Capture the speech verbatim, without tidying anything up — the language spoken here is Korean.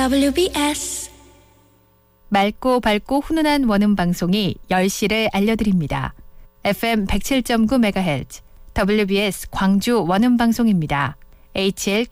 더블유비에스 맑고 밝고 훈훈한 원음 방송이 열 시를 알려드립니다. 에프엠 백칠 점 구 메가헤르츠 더블유비에스 광주 원음 방송입니다. 에이치엘